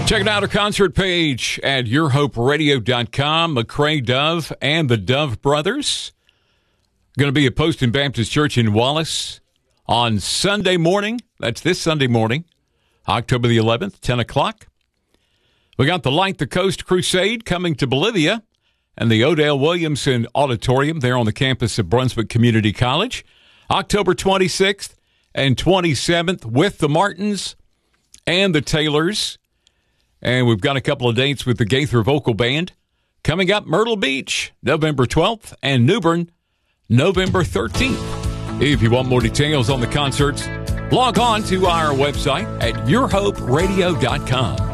Check out our concert page at yourhoperadio.com. McCrae Dove and the Dove Brothers going to be at Poston Baptist Church in Wallace on Sunday morning. That's this Sunday morning, October the 11th, 10 o'clock. We got the Light the Coast Crusade coming to Bolivia and the Odell Williamson Auditorium there on the campus of Brunswick Community College, October 26th and 27th with the Martins and the Taylors. And we've got a couple of dates with the Gaither Vocal Band coming up. Myrtle Beach, November 12th, and New Bern, November 13th. If you want more details on the concerts, log on to our website at yourhoperadio.com.